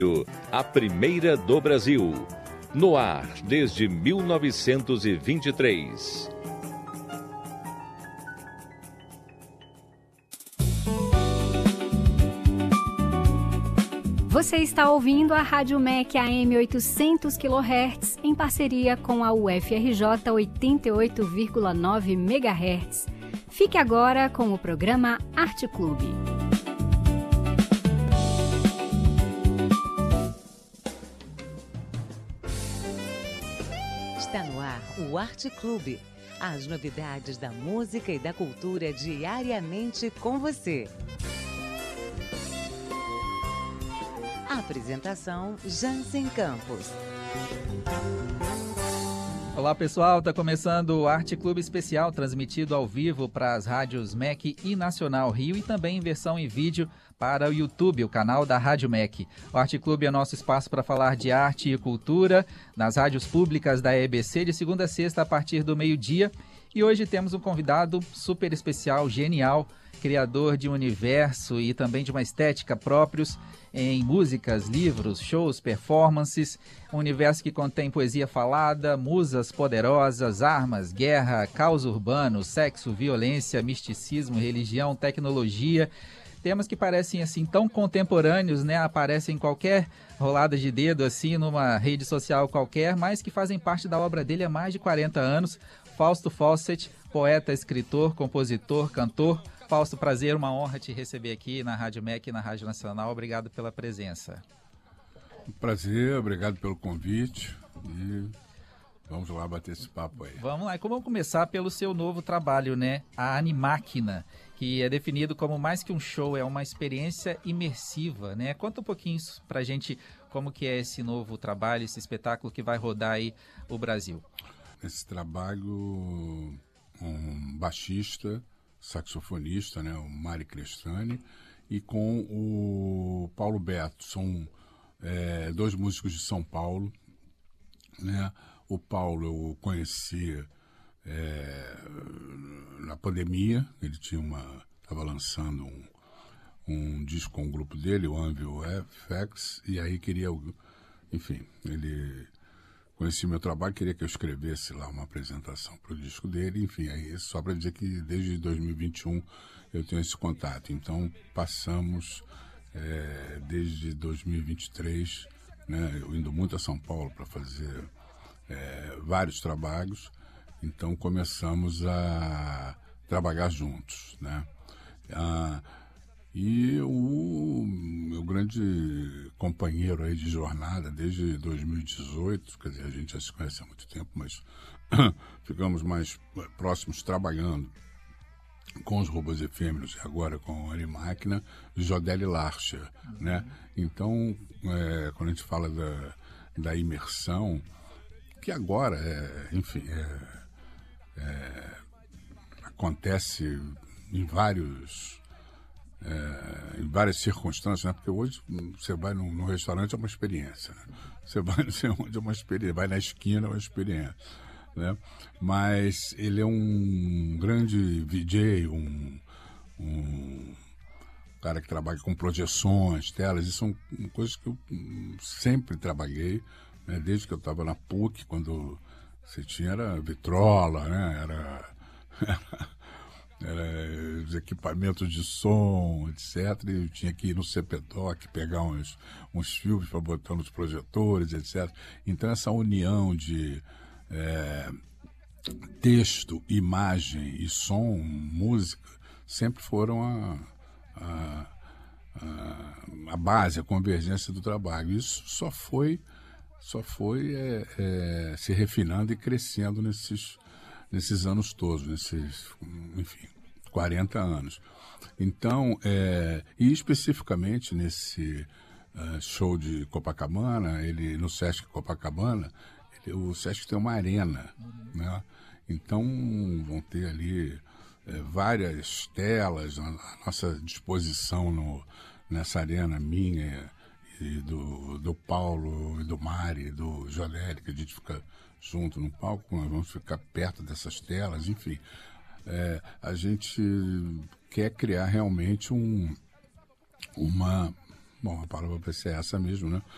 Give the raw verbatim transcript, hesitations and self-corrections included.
A primeira do Brasil. No ar desde mil novecentos e vinte e três. Você está ouvindo a Rádio M E C A M oitocentos quilohertz em parceria com a U F R J oitenta e oito vírgula nove megahertz. Fique agora com o programa Arte Clube. Está no ar o Arte Clube. As novidades da música e da cultura diariamente com você. Apresentação Jansen Campos. Olá pessoal, está começando o Arte Clube Especial, transmitido ao vivo para as rádios M E C e Nacional Rio e também em versão em vídeo para o YouTube, o canal da Rádio M E C. O Arte Clube é nosso espaço para falar de arte e cultura nas rádios públicas da E B C de segunda a sexta a partir do meio-dia. E hoje temos um convidado super especial, genial, criador de um universo e também de uma estética próprios em músicas, livros, shows, performances, um universo que contém poesia falada, musas poderosas, armas, guerra, caos urbano, sexo, violência, misticismo, religião, tecnologia, temas que parecem assim tão contemporâneos, né? Aparecem em qualquer rolada de dedo assim numa rede social qualquer, mas que fazem parte da obra dele há mais de quarenta anos. Fausto Fawcett, poeta, escritor, compositor, cantor. Fausto, prazer, uma honra te receber aqui na Rádio M E C e na Rádio Nacional. Obrigado pela presença. Prazer, obrigado pelo convite e vamos lá bater esse papo aí. Vamos lá, e vamos começar pelo seu novo trabalho, né? A Animáquina, que é definido como mais que um show, é uma experiência imersiva, né? Conta um pouquinho pra gente como que é esse novo trabalho, esse espetáculo que vai rodar aí o Brasil. Esse trabalho, um baixista, saxofonista, né, o Mari Crestani, e com o Paulo Beto. São é, dois músicos de São Paulo, né? O Paulo eu conhecia é, na pandemia, ele tinha uma, estava lançando um, um disco com o grupo dele, o Anvil F X, e aí queria, enfim, ele conhecia meu trabalho, queria que eu escrevesse lá uma apresentação para o disco dele, enfim, aí só para dizer que desde dois mil e vinte e um eu tenho esse contato. Então passamos é, desde dois mil e vinte e três, né, eu indo muito a São Paulo para fazer é, vários trabalhos, então começamos a trabalhar juntos, né? Ah, E o meu grande companheiro aí de jornada desde dois mil e dezoito, quer dizer, a gente já se conhece há muito tempo, mas ficamos mais próximos trabalhando com os robôs efêmeros e agora com a Animáquina, Jodelle Larcher, uhum. né? Então, é, quando a gente fala da, da imersão, que agora, é, enfim, é, é, acontece em vários... É, em várias circunstâncias, né? Porque hoje você vai num, num restaurante é uma experiência, né? Você vai não sei onde é uma experiência, vai na esquina é uma experiência, né? Mas ele é um grande V J, um, um cara que trabalha com projeções, telas, isso são coisas que eu sempre trabalhei, né? Desde que eu estava na P U C, quando você tinha era vitrola, né? Era... Era os equipamentos de som, etcétera. E eu tinha que ir no C P D O C, pegar uns, uns filmes para botar nos projetores, etcétera. Então, essa união de é, texto, imagem e som, música, sempre foram a, a, a, a base, a convergência do trabalho. Isso só foi, só foi é, é, se refinando e crescendo nesses nesses anos todos, nesses, enfim, quarenta anos. Então, é, e especificamente nesse uh, show de Copacabana, ele, no Sesc Copacabana, ele, o Sesc tem uma arena, né? Então, vão ter ali é, várias telas à nossa disposição no, nessa arena minha e do, do Paulo, e do Mari, e do Jodelle, que a gente fica junto no palco, nós vamos ficar perto dessas telas, enfim. É, a gente quer criar realmente um, uma, bom, a palavra vai ser essa mesmo, né?